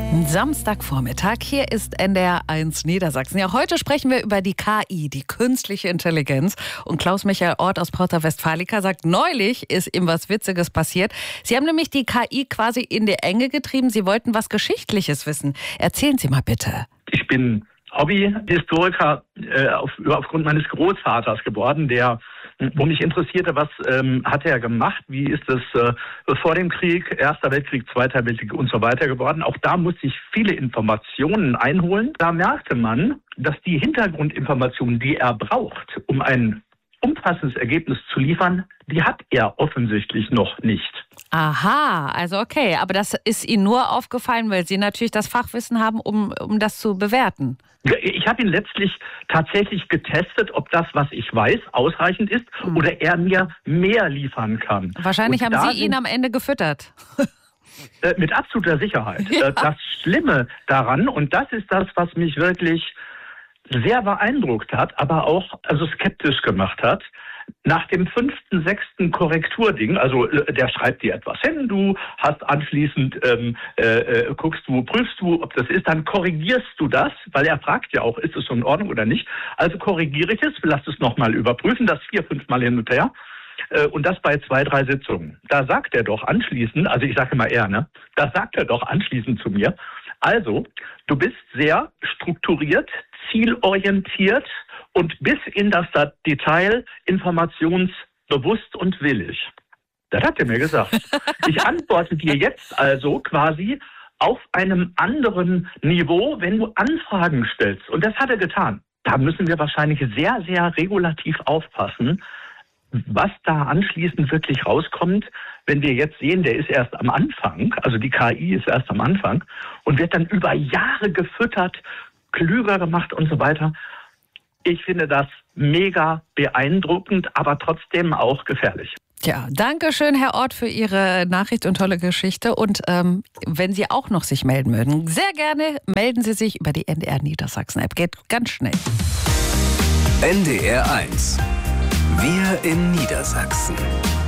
Samstagvormittag, hier ist NDR1 Niedersachsen. Ja, heute sprechen wir über die KI, die künstliche Intelligenz. Und Klaus-Michael Orth aus Porta Westfalica sagt, neulich ist ihm was Witziges passiert. Sie haben nämlich die KI quasi in die Enge getrieben. Sie wollten was Geschichtliches wissen. Erzählen Sie mal bitte. Ich bin Hobbyhistoriker aufgrund meines Großvaters geworden, wo mich interessierte, was hat er gemacht, wie ist es vor dem Krieg, Erster Weltkrieg, Zweiter Weltkrieg und so weiter geworden. Auch da musste ich viele Informationen einholen. Da merkte man, dass die Hintergrundinformationen, die er braucht, um ein umfassendes Ergebnis zu liefern, die hat er offensichtlich noch nicht. Aha, also okay, aber das ist Ihnen nur aufgefallen, weil Sie natürlich das Fachwissen haben, um das zu bewerten. Ich habe ihn letztlich tatsächlich getestet, ob das, was ich weiß, ausreichend ist oder er mir mehr liefern kann. Wahrscheinlich haben Sie ihn am Ende gefüttert. Mit absoluter Sicherheit. Ja. Das Schlimme daran, und das ist das, was mich wirklich sehr beeindruckt hat, aber auch skeptisch gemacht hat, nach dem 5., 6. Korrekturding, also der schreibt dir etwas hin, du hast anschließend, prüfst du, ob das ist, dann korrigierst du das, weil er fragt ja auch, ist es schon in Ordnung oder nicht. Also korrigiere ich es, lass es nochmal überprüfen, das 4-, 5 Mal hin und her. Und das bei 2, 3 Sitzungen. Da sagt er doch anschließend, also ich sage immer er, da sagt er doch anschließend zu mir, also du bist sehr strukturiert, zielorientiert und bis in das Detail informationsbewusst und willig. Das hat er mir gesagt. Ich antworte dir jetzt also quasi auf einem anderen Niveau, wenn du Anfragen stellst. Und das hat er getan. Da müssen wir wahrscheinlich sehr, sehr regulativ aufpassen, was da anschließend wirklich rauskommt, wenn wir jetzt sehen, der ist erst am Anfang, also die KI ist erst am Anfang und wird dann über Jahre gefüttert, klüger gemacht und so weiter. Ich finde das mega beeindruckend, aber trotzdem auch gefährlich. Ja, danke schön, Herr Orth, für Ihre Nachricht und tolle Geschichte. Und wenn Sie auch noch sich melden mögen, sehr gerne melden Sie sich über die NDR Niedersachsen App. Geht ganz schnell. NDR1. Wir in Niedersachsen.